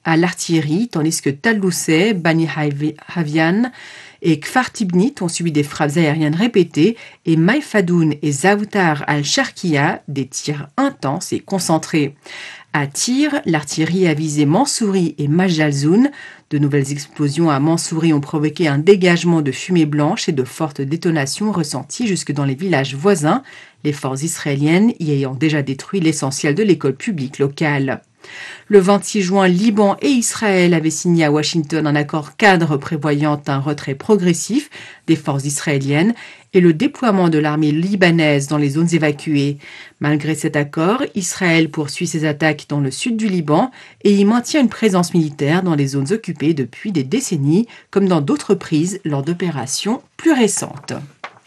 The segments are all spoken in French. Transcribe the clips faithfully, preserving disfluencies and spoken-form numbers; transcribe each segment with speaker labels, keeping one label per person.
Speaker 1: à l'artillerie, tandis que Tal-Lousset, Bani Havian et Kfar Tibnit ont subi des frappes aériennes répétées et Maïfadoun et Zaoutar al-Sharqiya des tirs intenses et concentrés. À Tyr, l'artillerie a visé Mansouri et Majalzoun. De nouvelles explosions à Mansouri ont provoqué un dégagement de fumée blanche et de fortes détonations ressenties jusque dans les villages voisins, les forces israéliennes y ayant déjà détruit l'essentiel de l'école publique locale. Le vingt-six juin, Liban et Israël avaient signé à Washington un accord cadre prévoyant un retrait progressif des forces israéliennes et le déploiement de l'armée libanaise dans les zones évacuées. Malgré cet accord, Israël poursuit ses attaques dans le sud du Liban et y maintient une présence militaire dans les zones occupées depuis des décennies, comme dans d'autres reprises lors d'opérations plus récentes.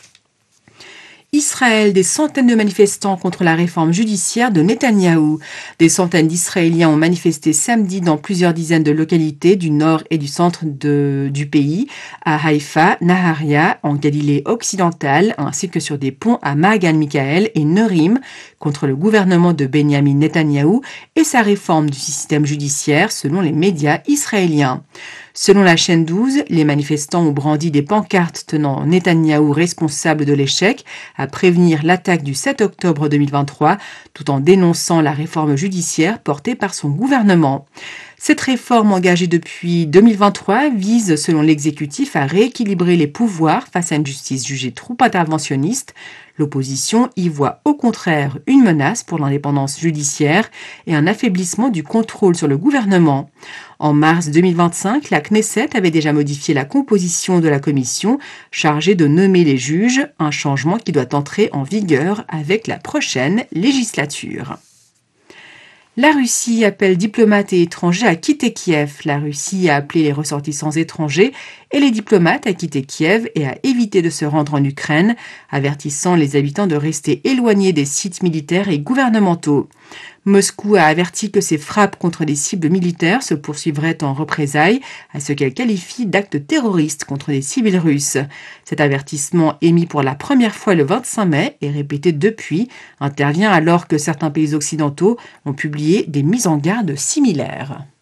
Speaker 1: Israël, des centaines de manifestants contre la réforme judiciaire de Netanyahou. Des centaines d'Israéliens ont manifesté samedi dans plusieurs dizaines de localités du nord et du centre de, du pays, à Haïfa, Naharia, en Galilée occidentale, ainsi que sur des ponts à Magan Mikaël et Nerim, contre le gouvernement de Benyamin Netanyahou et sa réforme du système judiciaire, selon les médias israéliens. Selon la chaîne douze, les manifestants ont brandi des pancartes tenant Netanyahou responsable de l'échec à prévenir l'attaque du sept octobre deux mille vingt-trois, tout en dénonçant la réforme judiciaire portée par son gouvernement. Cette réforme engagée depuis deux mille vingt-trois vise, selon l'exécutif, à rééquilibrer les pouvoirs face à une justice jugée trop interventionniste. L'opposition y voit au contraire une menace pour l'indépendance judiciaire et un affaiblissement du contrôle sur le gouvernement. En mars deux mille vingt-cinq, la Knesset avait déjà modifié la composition de la commission chargée de nommer les juges, un changement qui doit entrer en vigueur avec la prochaine législature. La Russie appelle diplomates et étrangers à quitter Kiev. La Russie a appelé les ressortissants étrangers et les diplomates à quitter Kiev et à éviter de se rendre en Ukraine, avertissant les habitants de rester éloignés des sites militaires et gouvernementaux. Moscou a averti que ces frappes contre des cibles militaires se poursuivraient en représailles à ce qu'elle qualifie d'actes terroristes contre des civils russes. Cet avertissement, émis pour la première fois le vingt-cinq mai et répété depuis, intervient alors que certains pays occidentaux ont publié des mises en garde similaires.